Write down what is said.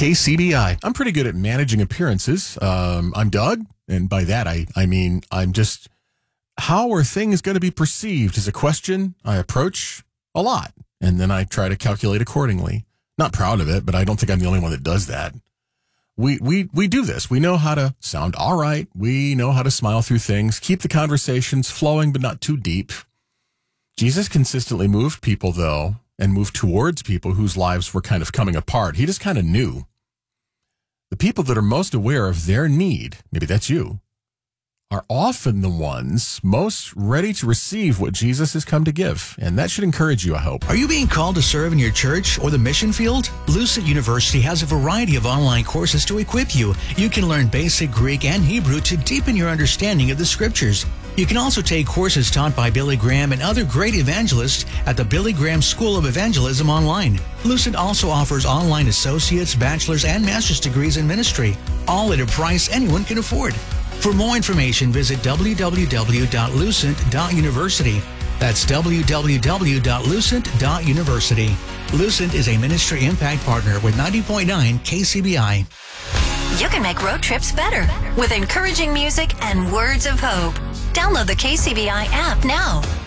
KCBI. I'm pretty good at managing appearances. I'm Doug, and by that I mean I'm just, how are things going to be perceived is a question I approach a lot, and then I try to calculate accordingly. Not proud of it, but I don't think I'm the only one that does that. We do this. We know how to sound all right. We know how to smile through things, keep the conversations flowing but not too deep. Jesus consistently moved people, though, and moved towards people whose lives were kind of coming apart. He just kind of knew. The people that are most aware of their need, maybe that's you, are often the ones most ready to receive what Jesus has come to give. And that should encourage you, I hope. Are you being called to serve in your church or the mission field? Lucent University has a variety of online courses to equip you. You can learn basic Greek and Hebrew to deepen your understanding of the scriptures. You can also take courses taught by Billy Graham and other great evangelists at the Billy Graham School of Evangelism online. Lucent also offers online associate's, bachelor's, and master's degrees in ministry, all at a price anyone can afford. For more information, visit www.lucent.university. That's www.lucent.university. Lucent is a ministry impact partner with 90.9 KCBI. You can make road trips better with encouraging music and words of hope. Download the KCBI app now.